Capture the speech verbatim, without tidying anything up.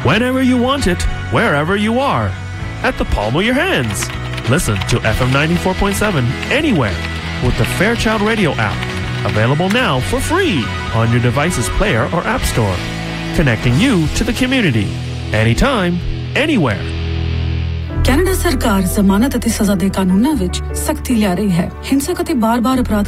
Whenever you want it, wherever you are, at the palm of your hands. Listen to F M ninety-four point seven anywhere with the Fairchild Radio app. Available now for free on your device's player or app store. Connecting you to the community. Anytime, anywhere. Canada सरकार जमानत अते सज़ा दे कानूनां विच सख्ती लिया रही है हिंसक अते बार-बार अपराध